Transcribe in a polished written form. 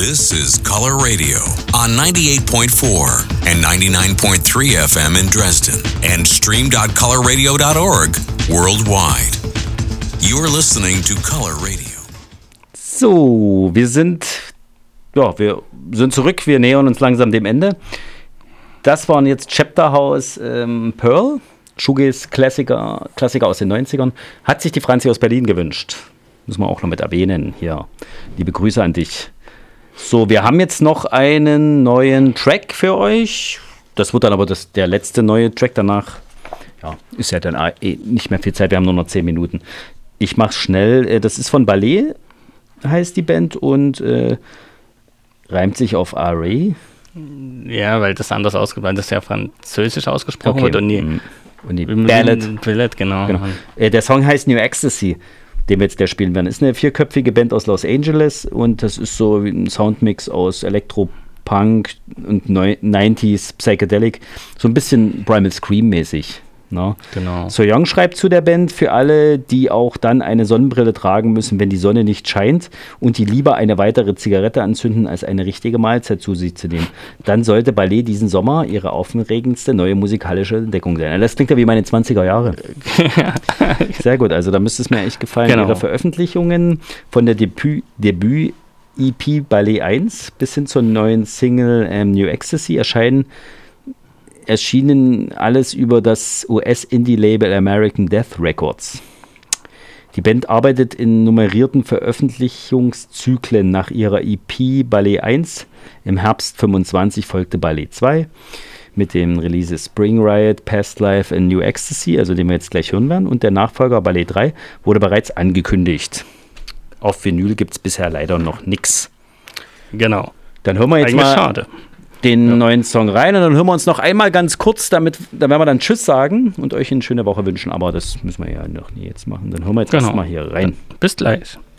This is Color Radio on 98.4 and 99.3 FM in Dresden and stream.colorradio.org worldwide. You're listening to Color Radio. So, wir sind zurück, wir nähern uns langsam dem Ende. Das waren jetzt Chapter House Pearl, Shoegaze-Klassiker aus den 90ern. Hat sich die Franzi aus Berlin gewünscht. Muss man auch noch mit erwähnen. Hier, liebe Grüße an dich. So, wir haben jetzt noch einen neuen Track für euch. Das wird dann aber der letzte neue Track. Danach ist ja dann nicht mehr viel Zeit. Wir haben nur noch 10 Minuten. Ich mach's schnell. Das ist von Ballet, heißt die Band, und reimt sich auf Array. Ja, weil das anders ausgesprochen, das ja französisch ausgesprochen wird und die Ballad, genau. Der Song heißt New Ecstasy, den wir jetzt spielen werden. Ist eine 4-köpfige Band aus Los Angeles und das ist so ein Soundmix aus Elektro-Punk und 90s Psychedelic, so ein bisschen Primal Scream-mäßig. No? Genau. So Young schreibt zu der Band: Für alle, die auch dann eine Sonnenbrille tragen müssen, wenn die Sonne nicht scheint und die lieber eine weitere Zigarette anzünden, als eine richtige Mahlzeit zu sich zu nehmen, dann sollte Ballet diesen Sommer ihre aufregendste neue musikalische Entdeckung sein. Das klingt ja wie meine 20er Jahre. Sehr gut, also da müsste es mir echt gefallen. Genau. Ihre Veröffentlichungen von der Debüt-EP Ballet 1 bis hin zur neuen Single New Ecstasy erschienen alles über das US-Indie-Label American Death Records. Die Band arbeitet in nummerierten Veröffentlichungszyklen. Nach ihrer EP Ballet 1 im Herbst 25 folgte Ballet 2 mit dem Release Spring Riot, Past Life and New Ecstasy, also den wir jetzt gleich hören werden, und der Nachfolger Ballet 3 wurde bereits angekündigt. Auf Vinyl gibt es bisher leider noch nichts. Genau. Dann hören wir jetzt mal den neuen Song rein und dann hören wir uns noch einmal ganz kurz, da werden wir dann Tschüss sagen und euch eine schöne Woche wünschen, aber das müssen wir ja noch nie jetzt machen. Dann hören wir jetzt erstmal hier rein. Bis gleich.